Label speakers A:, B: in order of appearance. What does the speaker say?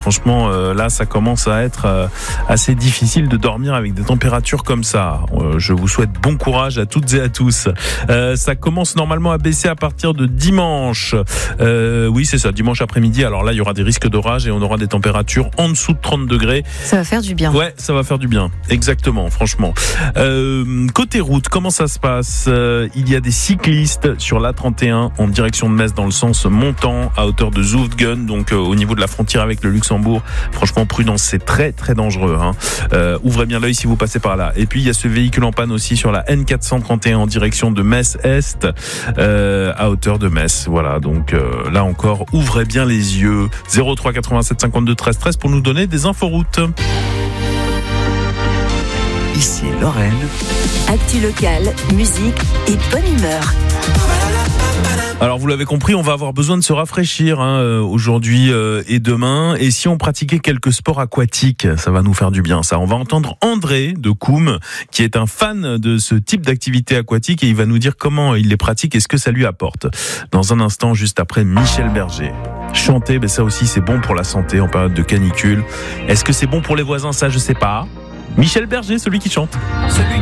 A: Franchement, là, ça commence à être assez difficile de dormir avec des températures comme ça. Je vous souhaite bon courage à toutes et à tous. Ça commence normalement à baisser à partir de dimanche. Oui, c'est ça, dimanche après-midi. Alors là, il y aura des risques d'orage et on aura des températures en dessous de 30 degrés.
B: Ça va faire du bien.
A: Ouais, ça va faire du bien. Exactement, franchement. Côté route, comment ça se passe ? Il y a des cyclistes sur l'A31 en direction de Metz dans le sens montant à hauteur de Zoutgen, donc au niveau de la frontière avec le Luxembourg. Franchement, prudence, c'est très très dangereux. Ouvrez bien l'œil si vous passez par là. Et puis il y a ce véhicule en panne aussi sur la N431 en direction de Metz-Est à hauteur de Metz. Voilà, donc là encore, ouvrez bien les yeux. 03 87 52 13 13 pour nous donner des inforoutes.
C: Ici Lorraine.
D: Actu locale, musique et bonne humeur.
A: Alors vous l'avez compris, on va avoir besoin de se rafraîchir aujourd'hui et demain. Et si on pratiquait quelques sports aquatiques, ça va nous faire du bien ça. On va entendre André de Koum, qui est un fan de ce type d'activité aquatique, et il va nous dire comment il les pratique et ce que ça lui apporte. Dans un instant, juste après Michel Berger. Chanter, ça aussi c'est bon pour la santé en période de canicule. Est-ce que c'est bon pour les voisins ? Ça je sais pas. Michel Berger, celui qui chante.